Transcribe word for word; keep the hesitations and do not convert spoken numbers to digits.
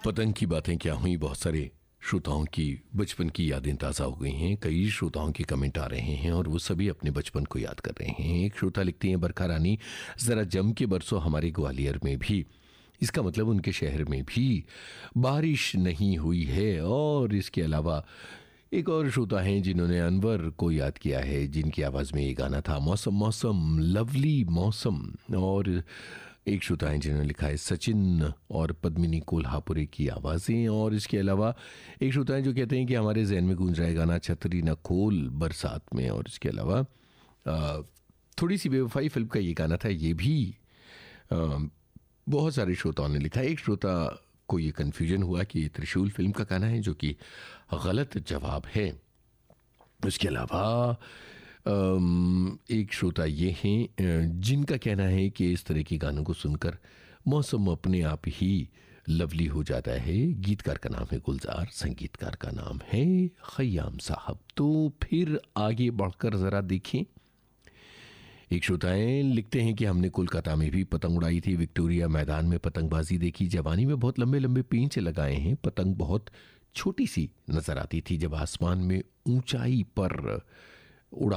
पतंग की बातें क्या हुई, बहुत सारे श्रोताओं की बचपन की यादें ताज़ा हो गई हैं। कई श्रोताओं के कमेंट आ रहे हैं और वो सभी अपने बचपन को याद कर रहे हैं। एक श्रोता लिखती हैं, बरखा रानी ज़रा जम के बरसों हमारे ग्वालियर में भी। इसका मतलब उनके शहर में भी बारिश नहीं हुई है। और इसके अलावा एक और श्रोता हैं जिन्होंने अनवर को याद किया है, जिनकी आवाज़ में ये गाना था, मौसम मौसम लवली मौसम। और एक श्रोता हैं जिन्होंने लिखा है सचिन और पद्मिनी कोल्हापुरी की आवाज़ें। और इसके अलावा एक श्रोता हैं जो कहते हैं कि हमारे जहन में गूंज रहा है गाना छतरी न खोल बरसात में। और इसके अलावा आ, थोड़ी सी बेवफाई फिल्म का ये गाना था, ये भी आ, बहुत सारे श्रोताओं ने लिखा है। एक श्रोता को ये कन्फ्यूजन हुआ कि ये त्रिशूल फिल्म का गाना है, जो कि गलत जवाब है। इसके अलावा एक श्रोता ये हैं जिनका कहना है कि इस तरह के गानों को सुनकर मौसम अपने आप ही लवली हो जाता है। गीतकार का नाम है गुलजार, संगीतकार का नाम है खयाम साहब। तो फिर आगे बढ़कर ज़रा देखें। एक श्रोताएं लिखते हैं कि हमने कोलकाता में भी पतंग उड़ाई थी, विक्टोरिया मैदान में पतंगबाजी देखी, जवानी में बहुत लंबे लंबे पेंच लगाए हैं। पतंग बहुत छोटी सी नजर आती थी जब आसमान में ऊंचाई पर उड़ा